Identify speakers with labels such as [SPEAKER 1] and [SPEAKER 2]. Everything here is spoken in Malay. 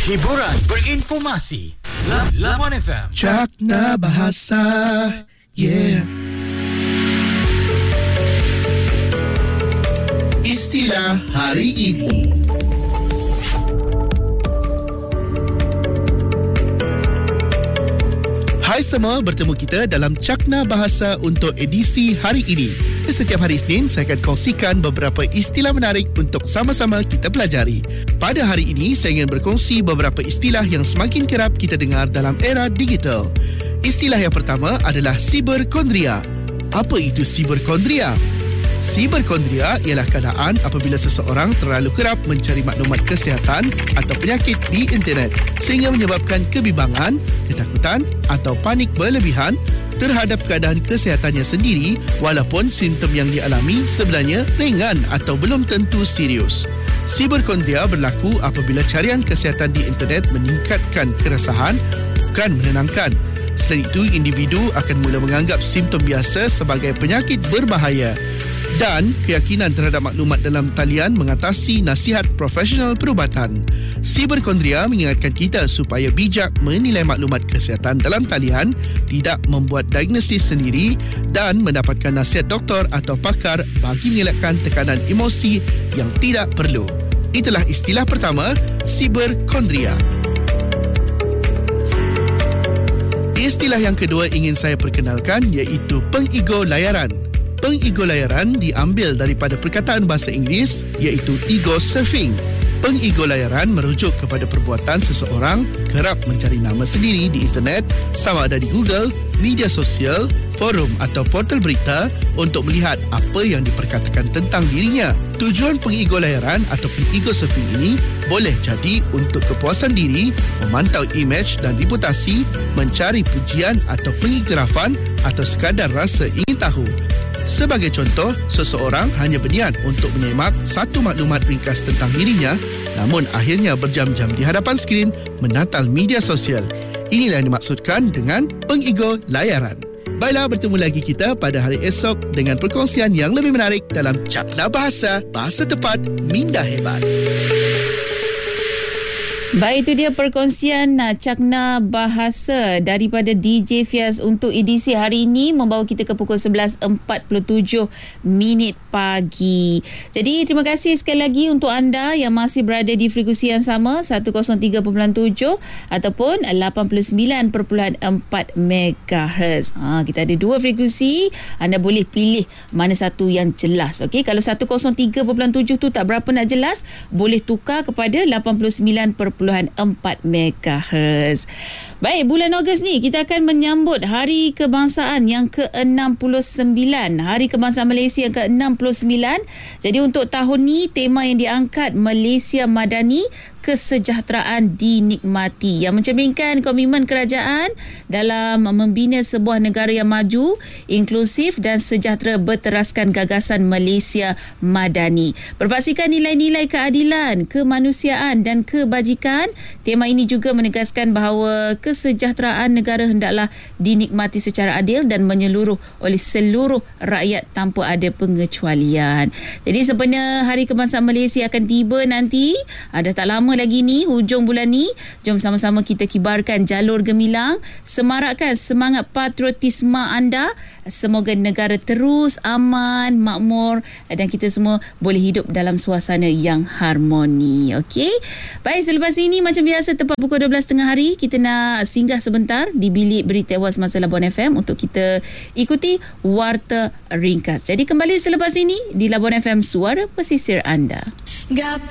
[SPEAKER 1] Hiburan berinformasi. Labuan FM.
[SPEAKER 2] Cakna Bahasa. Yeah. Istilah hari ini. Hai semua, bertemu kita dalam Cakna Bahasa untuk edisi hari ini. Setiap hari Isnin, saya akan kongsikan beberapa istilah menarik untuk sama-sama kita pelajari. Pada hari ini, saya ingin berkongsi beberapa istilah yang semakin kerap kita dengar dalam era digital. Istilah yang pertama adalah siberkondria. Apa itu siberkondria? Siberkondria ialah keadaan apabila seseorang terlalu kerap mencari maklumat kesihatan atau penyakit di internet sehingga menyebabkan kebimbangan, ketakutan atau panik berlebihan terhadap keadaan kesihatannya sendiri walaupun simptom yang dialami sebenarnya ringan atau belum tentu serius. Siberkondria berlaku apabila carian kesihatan di internet meningkatkan keresahan, bukan menenangkan. Selain itu, individu akan mula menganggap simptom biasa sebagai penyakit berbahaya dan keyakinan terhadap maklumat dalam talian mengatasi nasihat profesional perubatan. Siberkondria mengingatkan kita supaya bijak menilai maklumat kesihatan dalam talian, tidak membuat diagnosis sendiri dan mendapatkan nasihat doktor atau pakar bagi mengelakkan tekanan emosi yang tidak perlu. Itulah istilah pertama, siberkondria. Istilah yang kedua ingin saya perkenalkan iaitu pengigo layaran. Pengigo layaran diambil daripada perkataan bahasa Inggeris iaitu ego surfing. Pengigo layaran merujuk kepada perbuatan seseorang kerap mencari nama sendiri di internet, sama ada di Google, media sosial, forum atau portal berita untuk melihat apa yang diperkatakan tentang dirinya. Tujuan pengigo layaran ataupun ego surfing ini boleh jadi untuk kepuasan diri, memantau imej dan reputasi, mencari pujian atau pengiktirafan atau sekadar rasa ingin tahu. Sebagai contoh, seseorang hanya berniat untuk menyemak satu maklumat ringkas tentang dirinya, namun akhirnya berjam-jam di hadapan skrin menantal media sosial. Inilah yang dimaksudkan dengan pengigo layaran. Baiklah, bertemu lagi kita pada hari esok dengan perkongsian yang lebih menarik dalam Cakna Bahasa, bahasa tepat, minda hebat.
[SPEAKER 3] Baik, itu dia perkongsian Cakna Bahasa daripada DJ Fiaz untuk edisi hari ini, membawa kita ke pukul 11.47 pagi. Jadi terima kasih sekali lagi untuk anda yang masih berada di frekuensi yang sama 103.7 ataupun 89.4 MHz. Kita ada dua frekuensi, anda boleh pilih mana satu yang jelas. Okey, kalau 103.7 tu tak berapa nak jelas, boleh tukar kepada 89.4 MHz. Baik, bulan Ogos ni kita akan menyambut Hari Kebangsaan yang ke-69, Hari Kebangsaan Malaysia yang ke-69. Jadi untuk tahun ni tema yang diangkat Malaysia Madani, kesejahteraan dinikmati, yang mencerminkan komitmen kerajaan dalam membina sebuah negara yang maju, inklusif dan sejahtera berteraskan gagasan Malaysia Madani. Berpaksikan nilai-nilai keadilan, kemanusiaan dan kebajikan. Tema ini juga menegaskan bahawa kesejahteraan negara hendaklah dinikmati secara adil dan menyeluruh oleh seluruh rakyat tanpa ada pengecualian. Jadi sebenarnya Hari Kebangsaan Malaysia akan tiba nanti, ada tak lama lagi ni, hujung bulan ni. Jom sama-sama kita kibarkan jalur gemilang, semarakkan semangat patriotisme anda. Semoga negara terus aman, makmur dan kita semua boleh hidup dalam suasana yang harmoni. Okey. Baik, selepas ini macam biasa tepat pukul 12.30 hari kita nak singgah sebentar di bilik berita awal semasa Labuan FM untuk kita ikuti warta ringkas. Jadi kembali selepas ini di Labuan FM, suara pesisir anda.